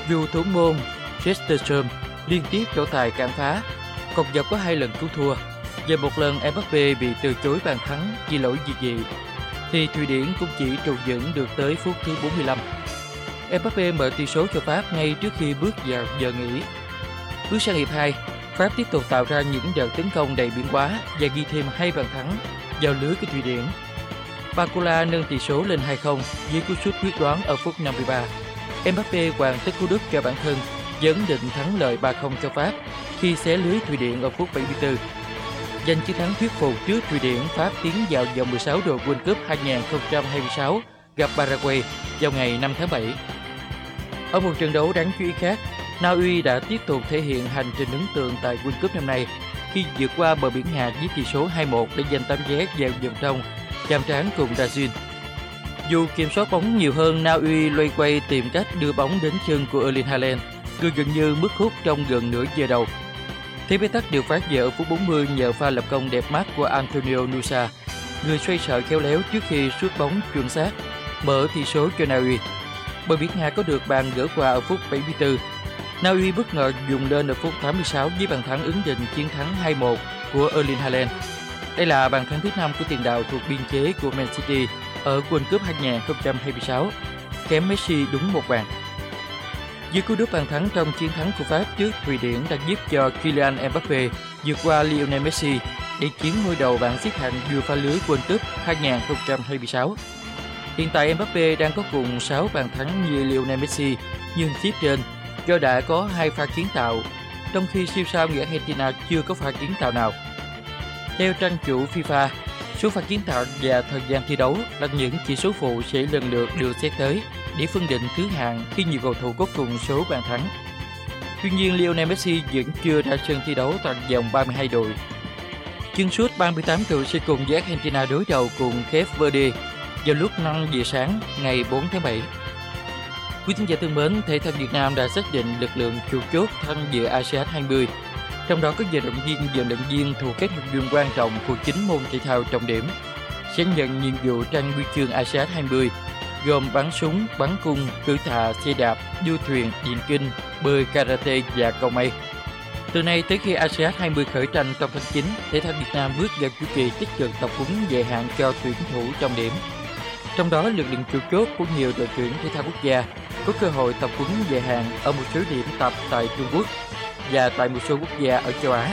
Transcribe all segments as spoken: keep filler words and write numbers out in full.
Dù thủ môn Chesterstrom liên tiếp trổ tài cản phá, cột dọc có hai lần cứu thua và một lần Mbappe bị từ chối bàn thắng vì lỗi dị dị, thì Thụy Điển cũng chỉ trụ vững được tới phút thứ bốn mươi lăm. Mbappe mở tỷ số cho Pháp ngay trước khi bước vào giờ nghỉ. Bước sang hiệp hai, Pháp tiếp tục tạo ra những đợt tấn công đầy biến hóa và ghi thêm hai bàn thắng vào lưới của Thụy Điển. Barcola nâng tỷ số lên hai không với cú sút quyết đoán ở phút năm mươi ba. Mbappe hoàn tất cú đúp cho bản thân và ấn định thắng lợi ba không cho Pháp khi xé lưới Thụy Điển ở phút bảy mươi tư. Giành chiến thắng thuyết phục trước Thụy Điển, Pháp tiến vào vòng mười sáu đội World Cup hai không hai sáu gặp Paraguay vào ngày năm tháng bảy. Ở một trận đấu đáng chú ý khác, Na Uy đã tiếp tục thể hiện hành trình ấn tượng tại World Cup năm nay khi vượt qua bờ biển Hà với tỷ số hai một để giành tấm vé vào vòng trong chạm trán cùng Brazil. Dù kiểm soát bóng nhiều hơn, Na Uy loay quay tìm cách đưa bóng đến chân của Erling Haaland, người gần như mất hút trong gần nửa giờ đầu. Thế bế tắc được phát về ở phút bốn mươi nhờ pha lập công đẹp mắt của Antonio Nusa, người xoay sở khéo léo trước khi sút bóng chuẩn xác, mở tỷ số cho Na Uy. Bờ biển Hà có được bàn gỡ qua ở phút bảy mươi tư. Na Uy bất ngờ dùng lên ở phút tám mươi sáu với bàn thắng ấn định chiến thắng hai một của Erling Haaland. Đây là bàn thắng thứ năm của tiền đạo thuộc biên chế của Man City ở World Cup hai không hai sáu, kém Messi đúng một bàn. Với cú đúp bàn thắng trong chiến thắng của Pháp trước Thụy Điển đã giúp cho Kylian Mbappe vượt qua Lionel Messi để chiếm ngôi đầu bảng xếp hạng vua phá lưới World Cup hai không hai sáu. Hiện tại Mbappe đang có cùng sáu bàn thắng như Lionel Messi, nhưng xếp trên do đã có hai pha kiến tạo, trong khi siêu sao người Argentina chưa có pha kiến tạo nào. Theo trang chủ FIFA, số pha kiến tạo và thời gian thi đấu là những chỉ số phụ sẽ lần lượt được xét tới để phân định thứ hạng khi nhiều cầu thủ có cùng số bàn thắng. Tuy nhiên, Lionel Messi vẫn chưa ra sân thi đấu tại vòng ba mươi hai đội. Chân sút ba mươi tám tuổi sẽ cùng với Argentina đối đầu cùng Cape Verde vào lúc năm giờ sáng ngày bốn tháng bảy. Quý khán giả thân mến, thể thao Việt Nam đã xác định lực lượng chủ chốt tham dự a sê an hai mươi, trong đó có vận động viên và vận động viên thuộc các nội dung quan trọng của chín môn thể thao trọng điểm sẽ nhận nhiệm vụ tranh huy chương a sê an hai mươi, gồm bắn súng, bắn cung, cử tạ, xe đạp, đua thuyền, điền kinh, bơi, karate và cầu mây. Từ nay tới khi a sê an hai mươi khởi tranh trong tháng chín, thể thao Việt Nam bước vào chu kỳ tích cực tập huấn dài hạn cho tuyển thủ trọng điểm. Trong đó, lực lượng chủ chốt của nhiều đội tuyển thể thao quốc gia có cơ hội tập huấn dài hạn ở một số điểm tập tại Trung Quốc và tại một số quốc gia ở châu Á.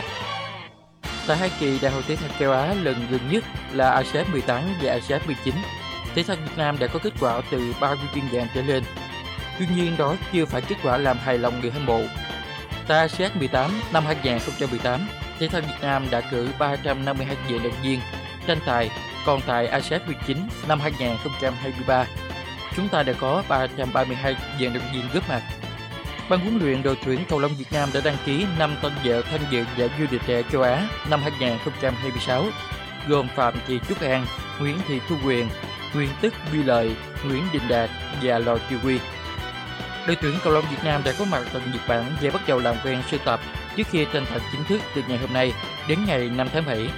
Tại hai kỳ Đại hội thể thao châu Á lần gần nhất là a sê an mười tám và a sê an mười chín, thể thao Việt Nam đã có kết quả từ ba huy chương vàng trở lên. Tuy nhiên, đó chưa phải kết quả làm hài lòng người hâm mộ. Tại a sê an mười tám năm hai không một tám, thể thao Việt Nam đã cử ba trăm năm mươi hai vận động viên tranh tài, còn tại a sê an mười chín năm hai không hai ba, chúng ta đã có ba trăm ba mươi hai vận động viên góp mặt. Ban huấn luyện đội tuyển cầu lông Việt Nam đã đăng ký năm tên vợ tham dự giải vô địch trẻ châu Á năm hai không hai sáu, gồm Phạm Thị Trúc An, Nguyễn Thị Thu Quyền, Nguyễn Tức Duy Lợi, Nguyễn Đình Đạt và Lò Kiều Quy. Đội tuyển cầu lông Việt Nam đã có mặt tại Nhật Bản và bắt đầu làm quen sơ tập trước khi tranh tài chính thức từ ngày hôm nay đến ngày năm tháng bảy.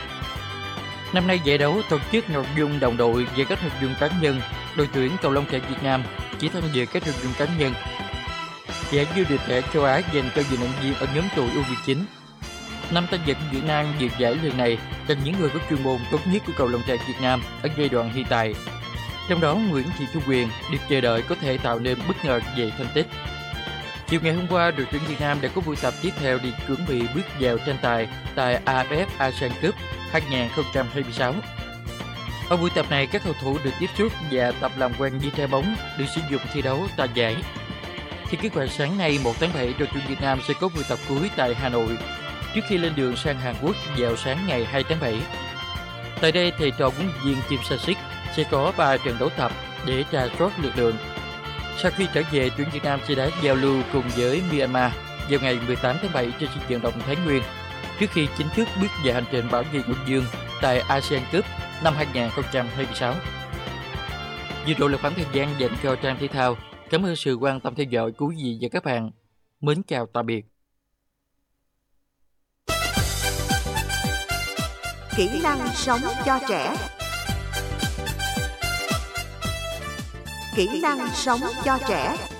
Năm nay giải đấu tổ chức nội dung đồng đội và các nội dung cá nhân. Đội tuyển cầu lông trẻ Việt Nam chỉ tham dự các nội dung cá nhân. Giải vô địch trẻ châu Á dành cho vận động viên ở nhóm tuổi u mười chín. Năm tay vợt Việt Nam dự giải lần này là những người có chuyên môn tốt nhất của cầu lông trẻ Việt Nam ở giai đoạn hiện tại. Trong đó, Nguyễn Thị Thu Quyền được chờ đợi có thể tạo nên bất ngờ về thành tích. Chiều ngày hôm qua, đội tuyển Việt Nam đã có buổi tập tiếp theo để chuẩn bị bước vào tranh tài tại a ép ép Asian Cup hai không hai sáu. Ở buổi tập này, các cầu thủ được tiếp xúc và tập làm quen với trái bóng được sử dụng thi đấu tại giải. Thì kết quả sáng nay một tháng bảy, đội tuyển Việt Nam sẽ có buổi tập cuối tại Hà Nội trước khi lên đường sang Hàn Quốc vào sáng ngày hai tháng bảy. Tại đây, thầy trò huấn luyện viên Kim Sa-sik sẽ có ba trận đấu tập để trà soát lực lượng. Sau khi trở về, tuyển Việt Nam sẽ đã giao lưu cùng với Myanmar vào ngày mười tám tháng bảy trên sân vận động Thái Nguyên trước khi chính thức bước vào hành trình bảo vệ Ngọc Dương tại Asian Cup năm hai không hai sáu. Vừa rồi là khoảng thời gian dành cho trang thể thao. Cảm ơn sự quan tâm theo dõi của quý vị và các bạn. Mến chào tạm biệt. Kỹ năng sống cho trẻ. Kỹ năng sống cho trẻ.